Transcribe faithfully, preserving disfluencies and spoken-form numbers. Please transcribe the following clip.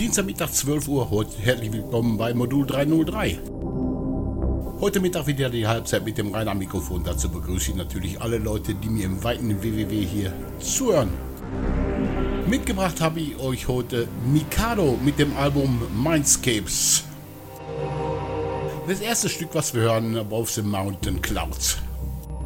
Dienstagmittag zwölf Uhr. Heute herzlich willkommen bei Modul dreihundertdrei. Heute Mittag wieder die Halbzeit mit dem Rainer Mikrofon. Dazu begrüße ich natürlich alle Leute, die mir im weiten W W W hier zuhören. Mitgebracht habe ich euch heute Mikado mit dem Album Mindscapes. Das erste Stück, was wir hören, Above the Mountain Clouds.